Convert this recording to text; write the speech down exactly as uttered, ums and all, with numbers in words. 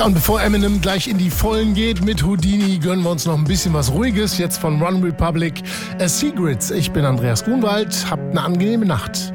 Tja, und bevor Eminem gleich in die Vollen geht mit Houdini, gönnen wir uns noch ein bisschen was Ruhiges. Jetzt von One Republic, A Secrets. Ich bin Andreas Grunwald. Habt eine angenehme Nacht.